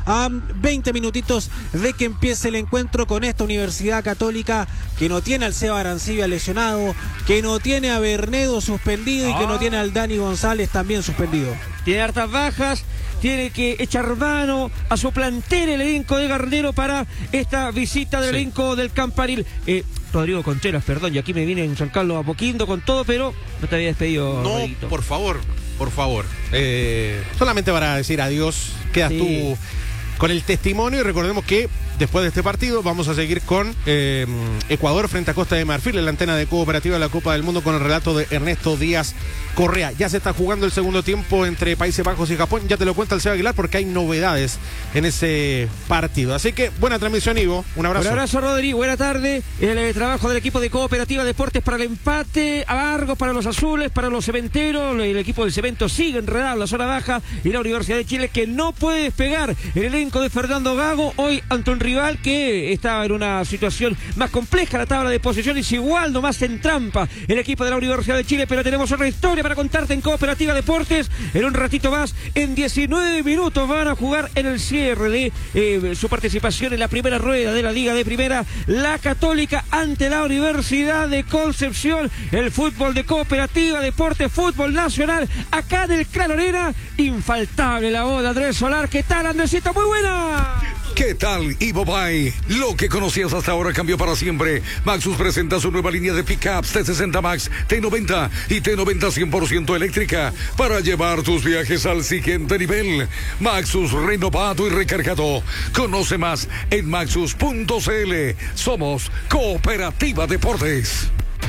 a 20 minutitos de que empiece el encuentro con esta Universidad Católica que no tiene al Seba Arancibia lesionado, que no tiene a Bernedo suspendido y que no tiene al Dani González también suspendido. Tiene hartas bajas, tiene que echar mano a su plantel el elenco de Garnero para esta visita del elenco del Campanil. Rodrigo Contreras, perdón, y aquí me vine en San Carlos a Poquindo con todo, pero no te había despedido. No, Rodriguito. por favor. Solamente para decir adiós, quedas tú con el testimonio y recordemos que después de este partido vamos a seguir con Ecuador frente a Costa de Marfil en la antena de Cooperativa de la Copa del Mundo con el relato de Ernesto Díaz Correa. Ya se está jugando el segundo tiempo entre Países Bajos y Japón, ya te lo cuenta el Seba Aguilar porque hay novedades en ese partido. Así que buena transmisión, Ivo, un abrazo. Un abrazo, Rodrigo, buena tarde. El trabajo del equipo de Cooperativa Deportes para el empate, amargos para los azules, para los cementeros. El equipo del cemento sigue enredado en la zona baja y la Universidad de Chile que no puede despegar. El elenco de Fernando Gago hoy ante un rival que estaba en una situación más compleja, la tabla de posiciones igual, nomás en trampa el equipo de la Universidad de Chile, pero tenemos otra historia para contarte en Cooperativa Deportes. En un ratito más, en 19 minutos van a jugar en el cierre de su participación en la primera rueda de la Liga de Primera, la Católica ante la Universidad de Concepción. El fútbol de Cooperativa Deportes, fútbol nacional, acá del Clan Arena, infaltable la voz de Andrés Solar. ¿Qué tal, Andresito? Muy buena. ¿Qué tal, Ivo Bay? Lo que conocías hasta ahora cambió para siempre. Maxus presenta su nueva línea de pickups T60 Max, T90 y T90 100% eléctrica para llevar tus viajes al siguiente nivel. Maxus renovado y recargado. Conoce más en maxus.cl. Somos Cooperativa Deportes.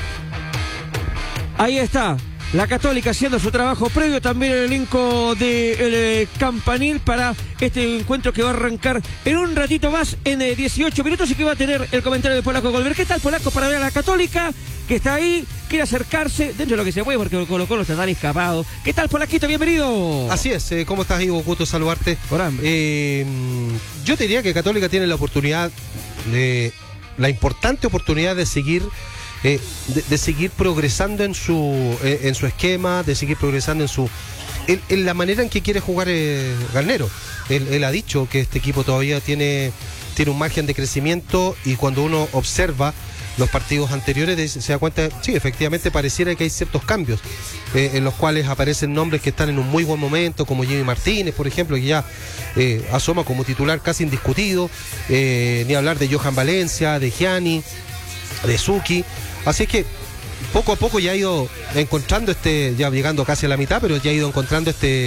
Ahí está. La Católica haciendo su trabajo previo, también el elenco del Campanil para este encuentro que va a arrancar en un ratito más, en 18 minutos, y que va a tener el comentario de Polaco Golver. ¿Qué tal, Polaco, para ver a la Católica que está ahí, quiere acercarse dentro de lo que se puede porque Colo Colo está tan escapado? ¿Qué tal, Polaquito? Bienvenido. Así es, ¿cómo estás, Ivo? Gusto saludarte. Por hambre. Yo te diría que Católica tiene la oportunidad, la importante oportunidad de seguir de seguir progresando en su esquema, de seguir progresando en la manera en que quiere jugar Garnero. Él ha dicho que este equipo todavía tiene un margen de crecimiento, y cuando uno observa los partidos anteriores se da cuenta, sí, efectivamente pareciera que hay ciertos cambios en los cuales aparecen nombres que están en un muy buen momento, como Jimmy Martínez, por ejemplo, que ya asoma como titular casi indiscutido, ni hablar de Johan Valencia, de Gianni, de Suki. Así que poco a poco ya ha ido encontrando ya llegando casi a la mitad, pero ya ha ido encontrando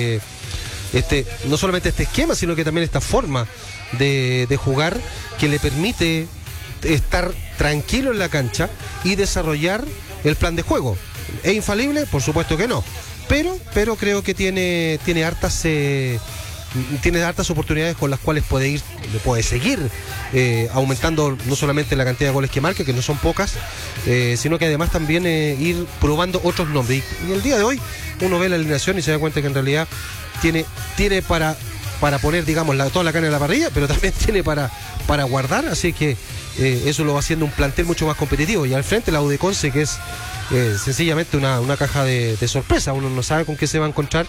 no solamente este esquema, sino que también esta forma de jugar que le permite estar tranquilo en la cancha y desarrollar el plan de juego. ¿Es infalible? Por supuesto que no, pero creo que tiene hartas oportunidades con las cuales puede seguir aumentando no solamente la cantidad de goles que marca, que no son pocas, sino que además también ir probando otros nombres. Y el día de hoy uno ve la alineación y se da cuenta que en realidad tiene para poner, digamos, toda la carne en la parrilla, pero también tiene para guardar, así que eso lo va haciendo un plantel mucho más competitivo. Y al frente la Udeconce, que es sencillamente una caja de sorpresa, uno no sabe con qué se va a encontrar.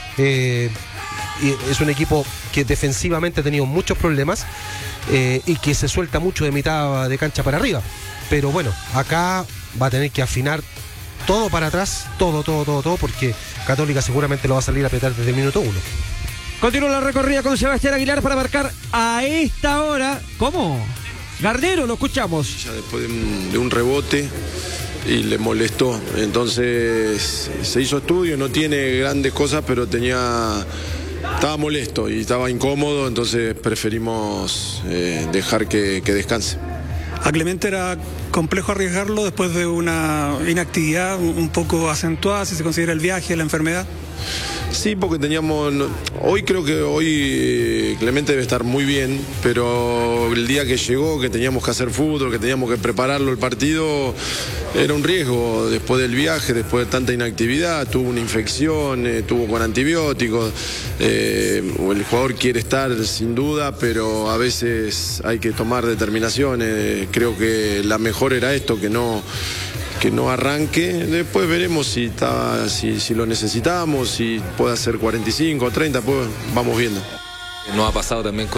Y es un equipo que defensivamente ha tenido muchos problemas y que se suelta mucho de mitad de cancha para arriba. Pero bueno, acá va a tener que afinar todo para atrás, todo, porque Católica seguramente lo va a salir a apretar desde el minuto 1. Continúa la recorrida con Sebastián Aguilar para marcar a esta hora. ¿Cómo? Garnero, lo escuchamos. Ya después de un rebote y le molestó, entonces se hizo estudio, no tiene grandes cosas, pero estaba molesto y estaba incómodo, entonces preferimos dejar que descanse. A Clemente era complejo arriesgarlo después de una inactividad un poco acentuada, si se considera el viaje, la enfermedad. Sí, porque creo que hoy Clemente debe estar muy bien, pero el día que llegó, que teníamos que hacer fútbol, que teníamos que prepararlo el partido, era un riesgo después del viaje, después de tanta inactividad, tuvo una infección, tuvo con antibióticos, el jugador quiere estar sin duda, pero a veces hay que tomar determinaciones. Creo que la mejor era esto, que no arranque. Después veremos si lo necesitamos, si puede hacer 45 o 30, pues vamos viendo. Nos ha pasado también